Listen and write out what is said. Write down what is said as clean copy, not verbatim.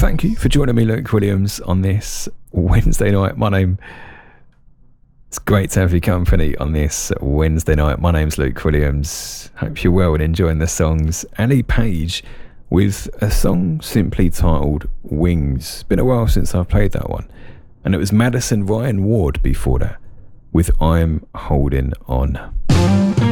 thank you for joining me, Luke Williams, on this Wednesday night. It's great to have your company on this Wednesday night. My name's Luke Williams. Hope you're well and enjoying the songs. Annie Page with a song simply titled Wings. Been a while since I've played that one. And it was Madison Ryan Ward before that with I'm Holding On.